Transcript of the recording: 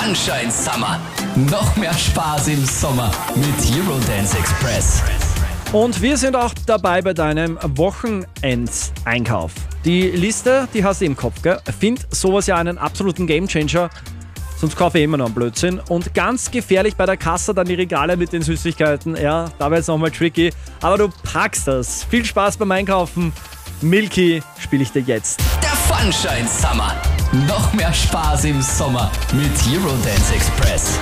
Sunshine Summer. Noch mehr Spaß im Sommer mit Eurodance Express. Und wir sind auch dabei bei deinem Wochenendeinkauf. Die Liste, die hast du im Kopf, gell? Find sowas ja einen absoluten Gamechanger. Sonst kaufe ich immer noch einen Blödsinn. Und ganz gefährlich bei der Kasse dann die Regale mit den Süßigkeiten. Ja, da wäre es nochmal tricky. Aber du packst das. Viel Spaß beim Einkaufen. Milky spiele ich dir jetzt. Der Sunshine Summer. Noch mehr Spaß im Sommer mit Eurodance Express.